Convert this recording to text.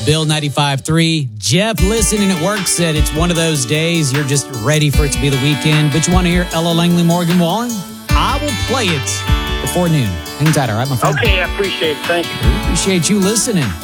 Bill 95.3. Jeff, listening at work, said it's one of those days you're just ready for it to be the weekend, but you want to hear Ella Langley, Morgan Wallen? I will play it before noon. Hang tight, all right, my friend? Okay, I appreciate it. Thank you. Appreciate you listening.